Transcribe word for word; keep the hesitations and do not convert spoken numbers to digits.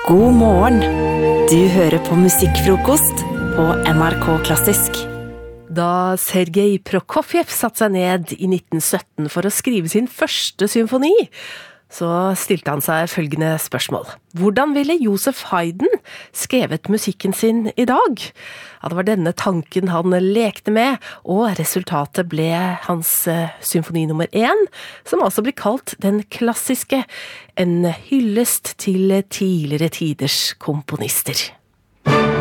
God morgen. Du hører på Musikkfrokost på N R K Klassisk. Da Sergej Prokofjev satte seg ned i nitten sytten for å skrive sin første symfoni, så stilte han seg følgende spørsmål. Hvordan ville Joseph Haydn skrevet musikken sin i dag? Ja, det var denne tanken han lekte med, og resultatet ble hans symfoni nummer én, som altså blir kalt den klassiske, en hyllest til tidligere tiders komponister.